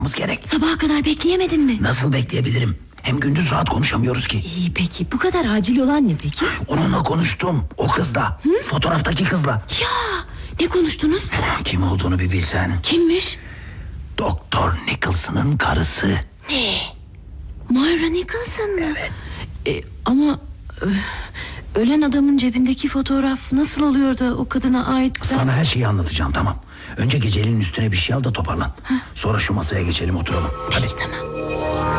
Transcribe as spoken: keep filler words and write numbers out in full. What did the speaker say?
gerek. Sabaha kadar bekleyemedin mi? Nasıl bekleyebilirim? Hem gündüz rahat konuşamıyoruz ki. İyi peki, bu kadar acil olan ne peki? Onunla konuştum, o kızla. Hı? Fotoğraftaki kızla. Ya ne konuştunuz? Kim olduğunu bir bilsen. Kimmiş? Doktor Nicholson'ın karısı. Ne? Moira Nicholson mı? Evet. e, Ama e, ölen adamın cebindeki fotoğraf nasıl oluyor da o kadına ait? Ben... Sana her şeyi anlatacağım, tamam. Önce geceliğin üstüne bir şey al da toparlan. Heh. Sonra şu masaya geçelim, oturalım. Peki, hadi. tamam.